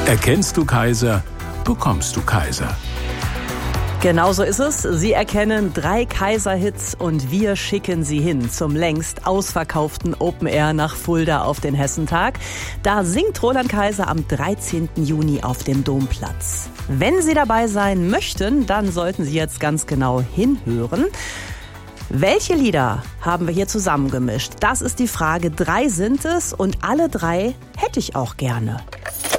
Erkennst du Kaiser, bekommst du Kaiser. Genau so ist es. Sie erkennen 3 Kaiser-Hits und wir schicken Sie hin zum längst ausverkauften Open Air nach Fulda auf den Hessentag. Da singt Roland Kaiser am 13. Juni auf dem Domplatz. Wenn Sie dabei sein möchten, dann sollten Sie jetzt ganz genau hinhören. Welche Lieder haben wir hier zusammengemischt? Das ist die Frage. 3 sind es und alle 3 hätte ich auch gerne.